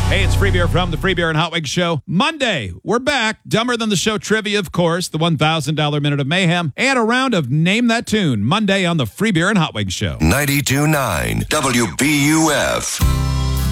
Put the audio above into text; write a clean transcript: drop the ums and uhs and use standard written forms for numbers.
Hey, it's Free Beer from the Free Beer and Hot Wings Show. Monday, we're back. Dumber Than the Show trivia, of course, the $1,000 Minute of Mayhem, and a round of Name That Tune. Monday on the Free Beer and Hot Wings Show. 92.9 WBUF.